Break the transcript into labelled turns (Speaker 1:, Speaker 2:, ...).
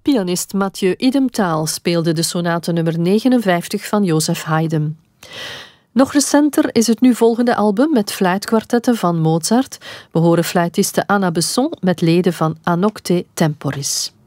Speaker 1: Pianist Mathieu Idemtaal speelde de sonate nummer 59 van Joseph Haydn. Nog recenter is het nu volgende album met fluitkwartetten van Mozart. We horen fluitiste Anna Besson met leden van Anocte Temporis.